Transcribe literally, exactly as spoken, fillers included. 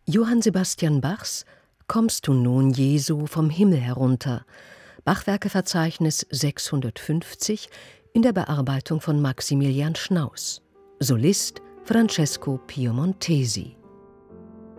Johann Sebastian Bachs »Kommst du nun, Jesu, vom Himmel herunter«, Bachwerkeverzeichnis sechshundertfünfzig, in der Bearbeitung von Maximilian Schnaus. Solist Francesco Piemontesi.